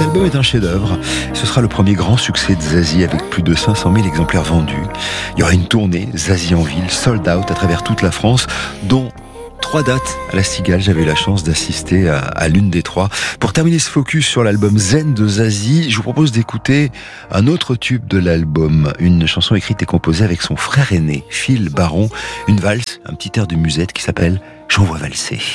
Cet album est un chef-d'œuvre. Ce sera le premier grand succès de Zazie avec plus de 500 000 exemplaires vendus. Il y aura une tournée Zazie en ville, sold out à travers toute la France, dont 3 dates à la Cigale. J'avais eu la chance d'assister à l'une des 3. Pour terminer ce focus sur l'album Zen de Zazie, je vous propose d'écouter un autre tube de l'album, une chanson écrite et composée avec son frère aîné, Phil Baron, une valse, un petit air de musette qui s'appelle « J'en vois valser ».